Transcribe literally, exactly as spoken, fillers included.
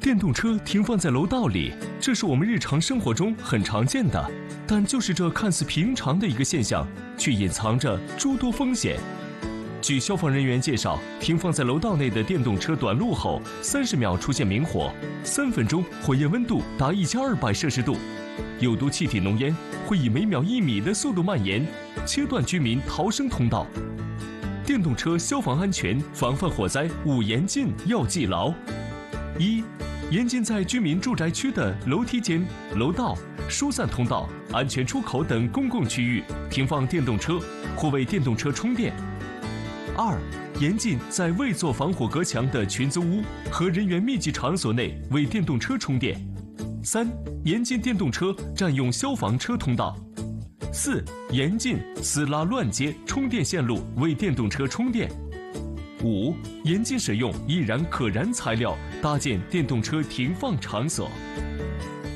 电动车停放在楼道里，这是我们日常生活中很常见的，但就是这看似平常的一个现象，却隐藏着诸多风险。据消防人员介绍，停放在楼道内的电动车短路后，三十秒出现明火，三分钟火焰温度达一千二百摄氏度，有毒气体浓烟会以每秒一米的速度蔓延，切断居民逃生通道。电动车消防安全防范火灾五严禁要记牢：一、严禁在居民住宅区的楼梯间、楼道、疏散通道、安全出口等公共区域停放电动车或为电动车充电。二、严禁在未做防火隔墙的群租屋和人员密集场所内为电动车充电。三、严禁电动车占用消防车通道。四、严禁私拉乱接充电线路为电动车充电。五、严禁使用易燃可燃材料搭建电动车停放场所。